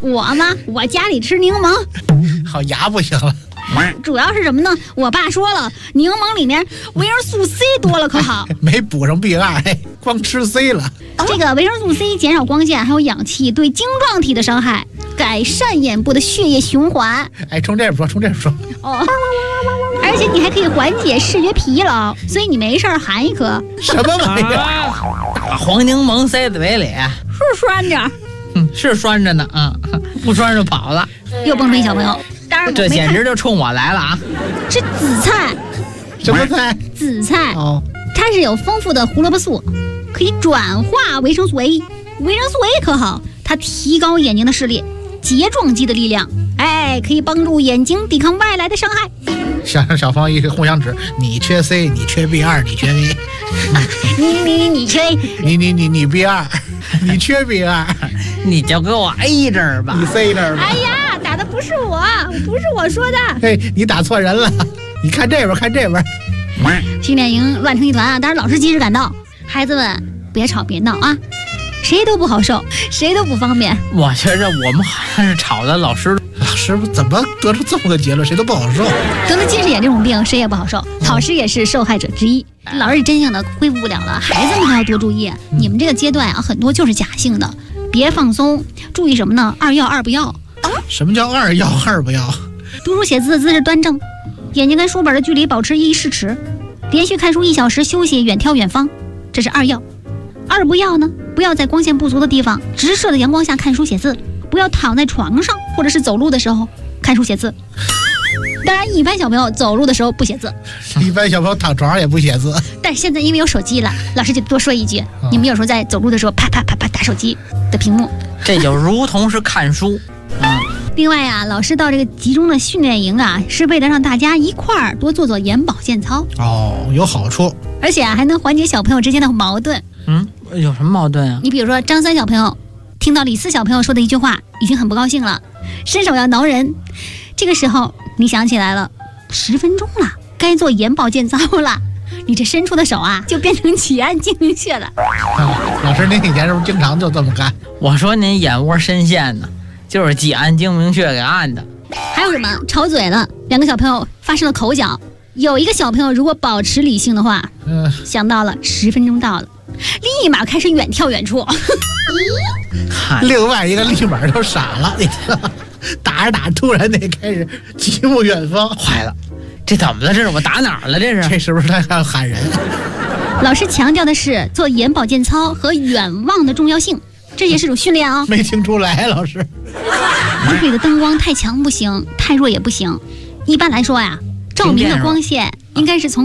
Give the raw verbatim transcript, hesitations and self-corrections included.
我吗？我家里吃柠檬， 好牙不行了。 主要是什么呢？我爸说了，柠檬里面维生素 C 多了，可好？ 没补上 B 二，光吃 C 了。 这个维生素 C 减少光线还有氧气对晶状体的伤害，改善眼部的血液循环。 哎，从这边说，从这边说。 哦，而且你还可以缓解视觉疲劳，所以你没事儿含一颗。 什么玩意儿？ 大黄柠檬塞嘴里， 是拴着， 嗯，是拴着呢啊，不拴就跑了。 又蹦出一小朋友，当然这简直就冲我来了啊！ 是紫菜， 什么菜？ 紫菜哦， 它是有丰富的胡萝卜素，可以转化维生素 A。维生素 A 可好？它提高眼睛的视力，睫状肌的力量，哎，可以帮助眼睛抵抗外来的伤害。 像小芳一个互相指，你缺 C， 你缺 B 二，你缺 A， 你你你缺， 你你你你 B 二，你缺 B 二， 你就给我 A 这儿吧， 你 C 这儿吧。 哎呀，打的不是我，不是我说的。 嘿，你打错人了，你看这边，看这边。 训练营乱成一团啊！当然老师及时赶到，孩子们别吵别闹啊，谁都不好受，谁都不方便。 我觉着我们好像是吵的老师。 老师怎么得出这么个结论？谁都不好受。 得了近视眼这种病，谁也不好受，老师也是受害者之一。老师真性的恢复不了了，孩子们还要多注意。你们这个阶段啊，很多就是假性的，别放松，注意什么呢？二要二不要。 什么叫二要二不要？ 读书写字的姿势端正，眼睛跟书本的距离保持一视尺，连续看书一小时，休息远眺远方，这是二要。二不要呢？不要在光线不足的地方直射的阳光下看书写字，不要躺在床上或者是走路的时候看书写字。当然，一般小朋友走路的时候不写字， 一般小朋友躺床上也不写字。 但是现在因为有手机了，老师就多说一句， 嗯、 你们有时候在走路的时候啪啪啪啪打手机的屏幕， 这就如同是看书。嗯。 另外啊，老师到这个集中的训练营啊，是为了让大家一块儿多做做眼保健操哦，有好处， 而且啊还能缓解小朋友之间的矛盾。 嗯，有什么矛盾啊？ 你比如说张三小朋友听到李四小朋友说的一句话，已经很不高兴了，伸手要挠人。这个时候你想起来了，十分钟了，该做眼保健操了。你这伸出的手啊，就变成挤按睛明穴了。 啊、老师，您以前是不是经常就这么干？ 我说您眼窝深陷呢，就是挤按睛明穴给按的。 还有什么吵嘴了，两个小朋友发生了口角，有一个小朋友如果保持理性的话，嗯，想到了十分钟到了，立马开始远眺远处。 另外一个立马就傻了，你知道吗？打着打着突然得开始极目远方， 坏了，这怎么了？这是我打哪儿了？这是这是不是他要喊人？ 老师强调的是做眼保健操和远望的重要性，这也是种训练啊、哦。 没听出来，老师。 屋里的灯光太强不行，太弱也不行。一般来说呀，照明的光线应该是从